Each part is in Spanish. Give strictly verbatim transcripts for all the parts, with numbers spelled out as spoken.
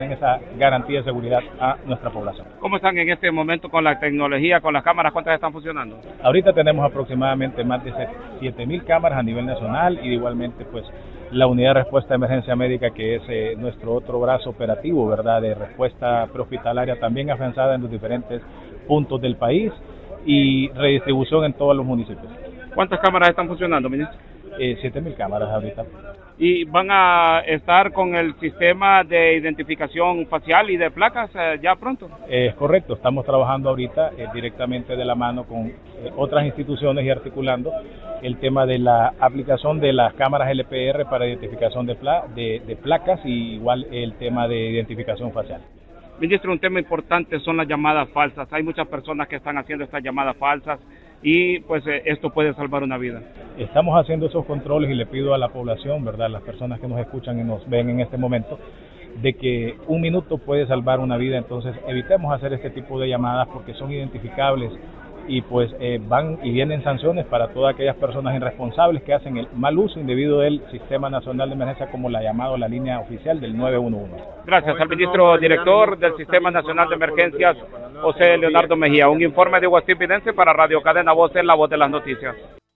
en esa garantía de seguridad a nuestra población. ¿Cómo están en este momento con la tecnología, con las cámaras? ¿Cuántas están funcionando? Ahorita tenemos aproximadamente más de siete mil cámaras a nivel nacional y igualmente pues la unidad de respuesta de emergencia médica, que es eh, nuestro otro brazo operativo, ¿verdad?, de respuesta prehospitalaria, también afianzada en los diferentes puntos del país y redistribución en todos los municipios. ¿Cuántas cámaras están funcionando, ministro? Eh, siete mil cámaras ahorita. ¿Y van a estar con el sistema de identificación facial y de placas eh, ya pronto? Es eh, correcto, estamos trabajando ahorita eh, directamente de la mano con eh, otras instituciones y articulando el tema de la aplicación de las cámaras L P R para identificación de, pla de, de placas y igual el tema de identificación facial. Ministro, un tema importante son las llamadas falsas. Hay muchas personas que están haciendo estas llamadas falsas y pues eh, esto puede salvar una vida. Estamos haciendo esos controles y le pido a la población, ¿verdad?, las personas que nos escuchan y nos ven en este momento, de que un minuto puede salvar una vida. Entonces evitemos hacer este tipo de llamadas porque son identificables y pues eh, van y vienen sanciones para todas aquellas personas irresponsables que hacen el mal uso indebido del Sistema Nacional de Emergencia, como la llamada la línea oficial del nueve uno uno. Gracias al ministro director del Sistema Nacional de Emergencias, José Leonardo Mejía. Un informe de Guastín Pidense para Radio Cadena Voz, en la voz de las noticias.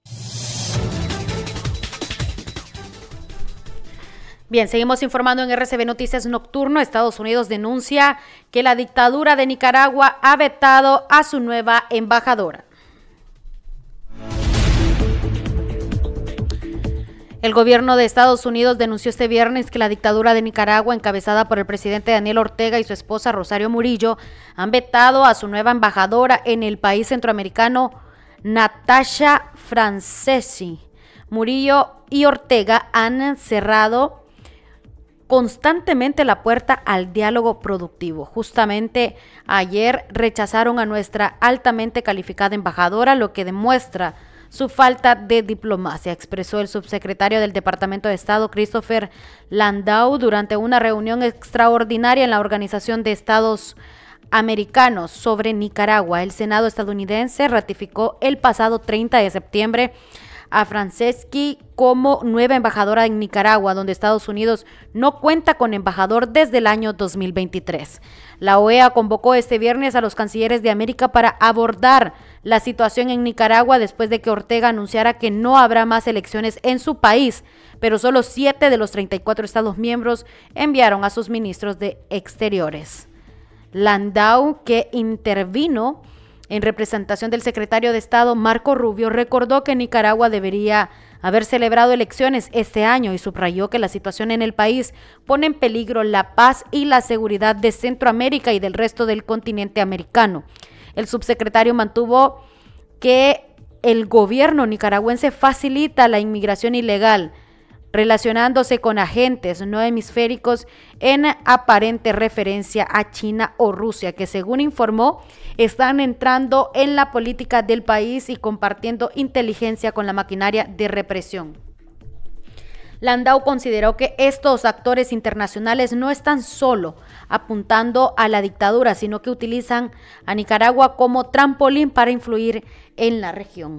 Bien, seguimos informando en R C B Noticias Nocturno. Estados Unidos denuncia que la dictadura de Nicaragua ha vetado a su nueva embajadora. El gobierno de Estados Unidos denunció este viernes que la dictadura de Nicaragua, encabezada por el presidente Daniel Ortega y su esposa Rosario Murillo, han vetado a su nueva embajadora en el país centroamericano, Natasha Francesi. Murillo y Ortega han cerrado constantemente la puerta al diálogo productivo. Justamente ayer rechazaron a nuestra altamente calificada embajadora, lo que demuestra su falta de diplomacia, expresó el subsecretario del Departamento de Estado, Christopher Landau, durante una reunión extraordinaria en la Organización de Estados Americanos sobre Nicaragua. El Senado estadounidense ratificó el pasado treinta de septiembre a Franceschi como nueva embajadora en Nicaragua, donde Estados Unidos no cuenta con embajador desde el año dos mil veintitrés. La O E A convocó este viernes a los cancilleres de América para abordar la situación en Nicaragua después de que Ortega anunciara que no habrá más elecciones en su país, pero solo siete de los treinta y cuatro estados miembros enviaron a sus ministros de Exteriores. Landau, que intervino en representación del secretario de Estado Marco Rubio, recordó que Nicaragua debería haber celebrado elecciones este año y subrayó que la situación en el país pone en peligro la paz y la seguridad de Centroamérica y del resto del continente americano. El subsecretario mantuvo que el gobierno nicaragüense facilita la inmigración ilegal, relacionándose con agentes no hemisféricos en aparente referencia a China o Rusia, que según informó, están entrando en la política del país y compartiendo inteligencia con la maquinaria de represión. Landau consideró que estos actores internacionales no están solo apuntando a la dictadura, sino que utilizan a Nicaragua como trampolín para influir en la región.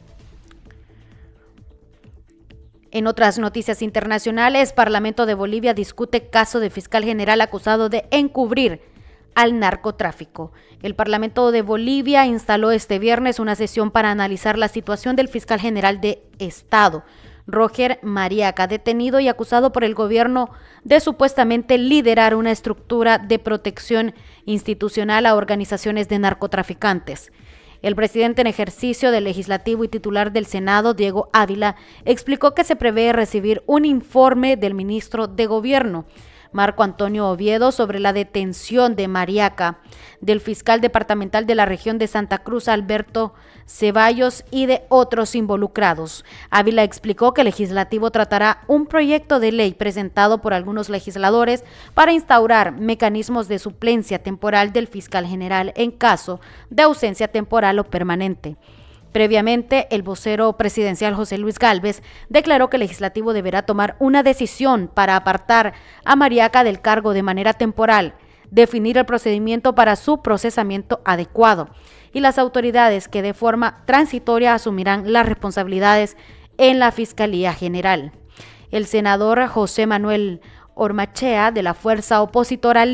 En otras noticias internacionales, Parlamento de Bolivia discute caso de fiscal general acusado de encubrir al narcotráfico. El Parlamento de Bolivia instaló este viernes una sesión para analizar la situación del fiscal general de Estado, Roger Mariaca, detenido y acusado por el gobierno de supuestamente liderar una estructura de protección institucional a organizaciones de narcotraficantes. El presidente en ejercicio del Legislativo y titular del Senado, Diego Ávila, explicó que se prevé recibir un informe del ministro de Gobierno, Marco Antonio Oviedo, sobre la detención de Mariaca, del fiscal departamental de la región de Santa Cruz, Alberto Ceballos, y de otros involucrados. Ávila explicó que el legislativo tratará un proyecto de ley presentado por algunos legisladores para instaurar mecanismos de suplencia temporal del fiscal general en caso de ausencia temporal o permanente. Previamente, el vocero presidencial José Luis Gálvez declaró que el legislativo deberá tomar una decisión para apartar a Mariaca del cargo de manera temporal, definir el procedimiento para su procesamiento adecuado y las autoridades que de forma transitoria asumirán las responsabilidades en la Fiscalía General. El senador José Manuel Ormachea, de la fuerza opositora